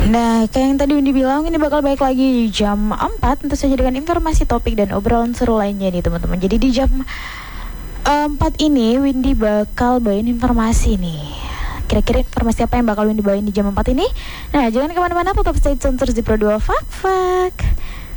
Nah, kayak yang tadi Windy bilang, ini bakal balik lagi di jam 4, tentu saja dengan informasi, topik, dan obrolan seru lainnya nih teman-teman. Jadi di jam 4 ini Windy bakal bawain informasi nih. Kira-kira informasi apa yang bakal Windy bawain di jam 4 ini? Nah, jangan kemana-mana, tetap stay tune terus di Pro 2 Fak Fak.